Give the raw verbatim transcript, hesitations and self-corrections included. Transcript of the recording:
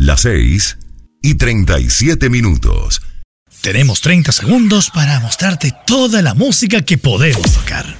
Las seis y treinta y siete minutos. Tenemos treinta segundos para mostrarte toda la música que podemos tocar.